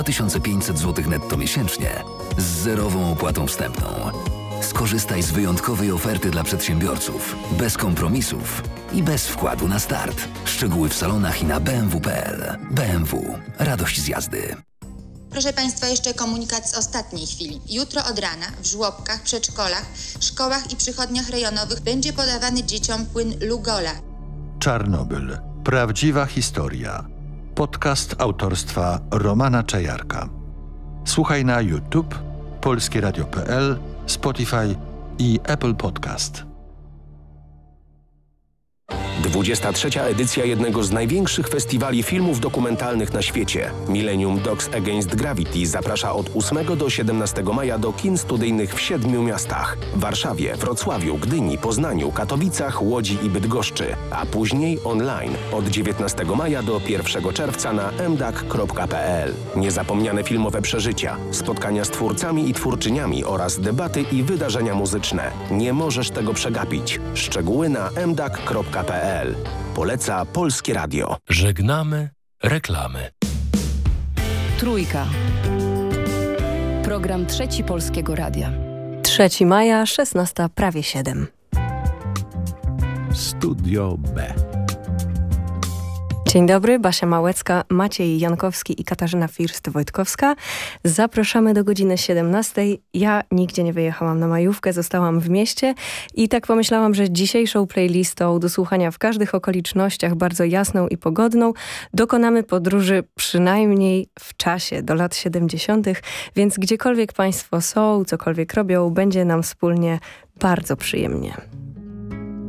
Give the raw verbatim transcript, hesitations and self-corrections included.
dwa tysiące pięćset złotych netto miesięcznie z zerową opłatą wstępną. Skorzystaj z wyjątkowej oferty dla przedsiębiorców, bez kompromisów i bez wkładu na start. Szczegóły w salonach i na b m w kropka p l. B M W. Radość z jazdy. Proszę Państwa, jeszcze komunikat z ostatniej chwili. Jutro od rana w żłobkach, przedszkolach, szkołach i przychodniach rejonowych będzie podawany dzieciom płyn Lugola. Czarnobyl. Prawdziwa historia. Podcast autorstwa Romana Czajarka. Słuchaj na YouTube, polskie radio kropka p l, Spotify i Apple Podcast. dwudziesta trzecia edycja jednego z największych festiwali filmów dokumentalnych na świecie. Millennium Dogs Against Gravity zaprasza od ósmego do siedemnastego maja do kin studyjnych w siedmiu miastach. W Warszawie, Wrocławiu, Gdyni, Poznaniu, Katowicach, Łodzi i Bydgoszczy, a później online od dziewiętnastego maja do pierwszego czerwca na m d a k kropka p l. Niezapomniane filmowe przeżycia, spotkania z twórcami i twórczyniami oraz debaty i wydarzenia muzyczne. Nie możesz tego przegapić. Szczegóły na m d a k kropka p l. Poleca Polskie Radio. Żegnamy reklamy. Trójka. Program Trzeci Polskiego Radia. trzeciego maja, szesnasta, prawie siedem. Studio B. Dzień dobry, Basia Małecka, Maciej Jankowski i Katarzyna First-Wojtkowska. Zapraszamy do godziny siedemnastej. Ja nigdzie nie wyjechałam na majówkę, zostałam w mieście i tak pomyślałam, że dzisiejszą playlistą do słuchania w każdych okolicznościach, bardzo jasną i pogodną, dokonamy podróży przynajmniej w czasie, do lat siedemdziesiątych, więc gdziekolwiek Państwo są, cokolwiek robią, będzie nam wspólnie bardzo przyjemnie.